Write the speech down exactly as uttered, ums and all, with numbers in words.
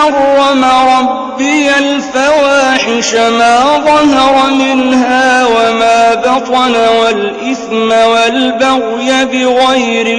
حرم ربي الفواحش ما ظهر منها وما بطن والإثم والبغي بغير